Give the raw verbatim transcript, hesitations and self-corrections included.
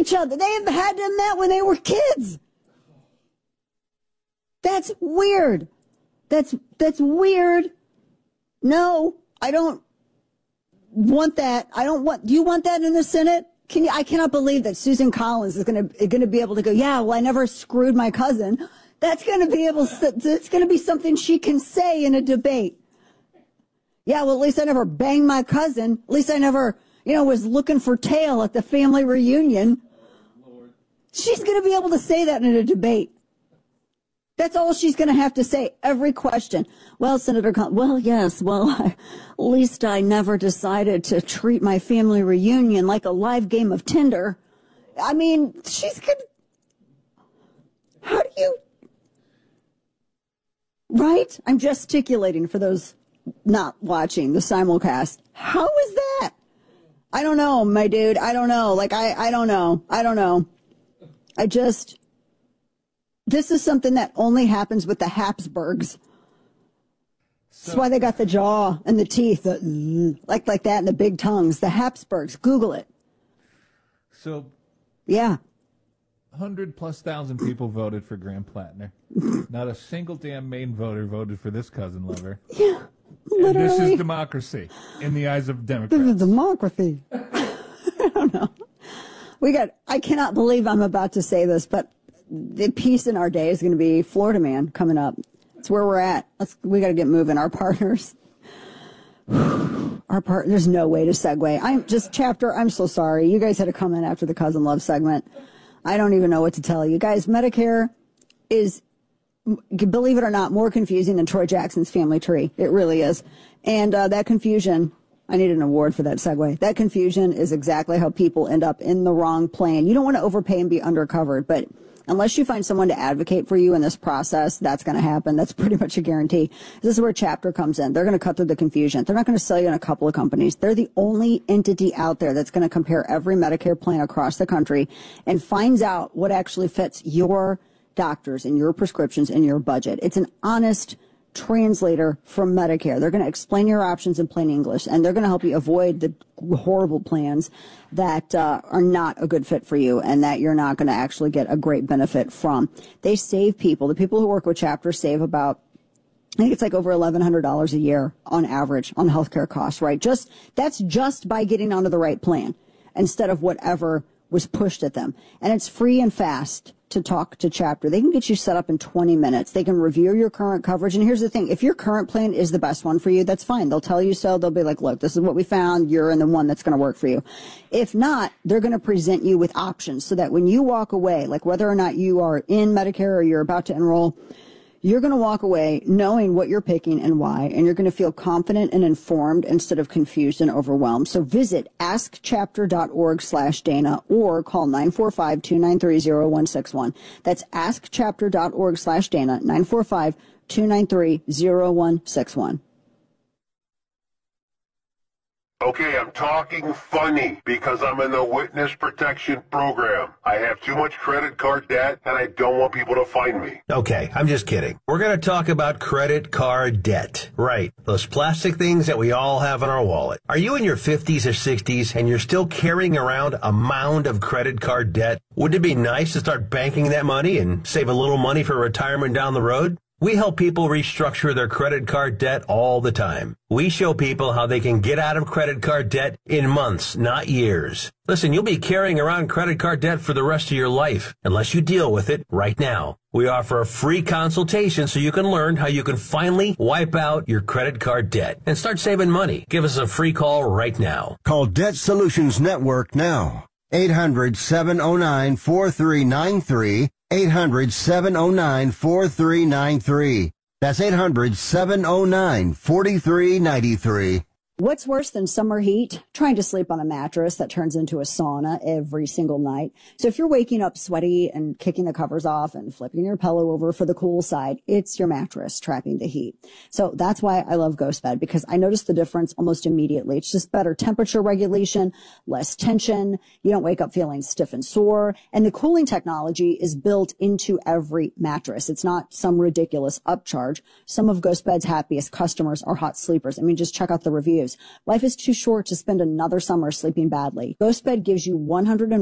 each other. They have had done that when they were kids. That's weird. That's that's weird. No, I don't want that. I don't want. Do you want that in the Senate? Can you? I cannot believe that Susan Collins is going to going to be able to go. Yeah, well, I never screwed my cousin. That's going to be able. It's going to be something she can say in a debate. Yeah, well, at least I never banged my cousin. At least I never, you know, was looking for tail at the family reunion. Lord. She's going to be able to say that in a debate. That's all she's going to have to say. Every question. Well, Senator Collins, well, yes, well, I, at least I never decided to treat my family reunion like a live game of Tinder. I mean, she's going to, how do you, right? I'm gesticulating for those not watching the simulcast. How is that? I don't know, my dude. I don't know. Like, I, I don't know. I don't know. I just, this is something that only happens with the Habsburgs. So, that's why they got the jaw and the teeth, the, like, like that, and the big tongues. The Habsburgs. Google it. So, yeah. Hundred plus thousand people voted for Graham Plattner. Not a single damn Maine voter voted for this cousin lover. Yeah. Literally. And this is democracy in the eyes of Democrats. This is democracy. I don't know. We got, I cannot believe I'm about to say this, but the piece in our day is going to be Florida Man coming up. It's where we're at. Let's, we got to get moving. Our partners. Our part, there's no way to segue. I'm just chapter. I'm so sorry. You guys had to come in after the Cousin Love segment. I don't even know what to tell you guys. Medicare is, believe it or not, more confusing than Troy Jackson's family tree. It really is. And uh, that confusion, I need an award for that segue. That confusion is exactly how people end up in the wrong plan. You don't want to overpay and be undercovered, but unless you find someone to advocate for you in this process, that's going to happen. That's pretty much a guarantee. This is where Chapter comes in. They're going to cut through the confusion. They're not going to sell you in a couple of companies. They're the only entity out there that's going to compare every Medicare plan across the country and finds out what actually fits your doctors and your prescriptions and your budget. It's an honest translator from Medicare. They're going to explain your options in plain English, and they're going to help you avoid the horrible plans that uh, are not a good fit for you and that you're not going to actually get a great benefit from. They save people. The people who work with Chapter save about, I think it's like over eleven hundred dollars a year on average on healthcare costs, right? Just, that's just by getting onto the right plan instead of whatever was pushed at them. And it's free and fast to talk to Chapter. They can get you set up in twenty minutes. They can review your current coverage. And here's the thing. If your current plan is the best one for you, that's fine. They'll tell you so. They'll be like, look, this is what we found. You're in the one that's going to work for you. If not, they're going to present you with options so that when you walk away, like whether or not you are in Medicare or you're about to enroll, you're going to walk away knowing what you're picking and why, and you're going to feel confident and informed instead of confused and overwhelmed. So visit askchapter.org slash Dana or call nine four five, two nine three, zero one six one. That's askchapter.org slash Dana, nine four five, two nine three, zero one six one. Okay, I'm talking funny because I'm in the witness protection program. I have too much credit card debt and I don't want people to find me. Okay, I'm just kidding. We're going to talk about credit card debt. Right, those plastic things that we all have in our wallet. Are you in your fifties or sixties and you're still carrying around a mound of credit card debt? Wouldn't it be nice to start banking that money and save a little money for retirement down the road? We help people restructure their credit card debt all the time. We show people how they can get out of credit card debt in months, not years. Listen, you'll be carrying around credit card debt for the rest of your life unless you deal with it right now. We offer a free consultation so you can learn how you can finally wipe out your credit card debt and start saving money. Give us a free call right now. Call Debt Solutions Network now. eight hundred, seven oh nine, four three nine three. eight hundred, seven oh nine, four three nine three. That's eight hundred, seven oh nine, four three nine three. What's worse than summer heat? Trying to sleep on a mattress that turns into a sauna every single night. So if you're waking up sweaty and kicking the covers off and flipping your pillow over for the cool side, it's your mattress trapping the heat. So that's why I love GhostBed, because I notice the difference almost immediately. It's just better temperature regulation, less tension. You don't wake up feeling stiff and sore. And the cooling technology is built into every mattress. It's not some ridiculous upcharge. Some of GhostBed's happiest customers are hot sleepers. I mean, just check out the reviews. Life is too short to spend another summer sleeping badly. GhostBed gives you one hundred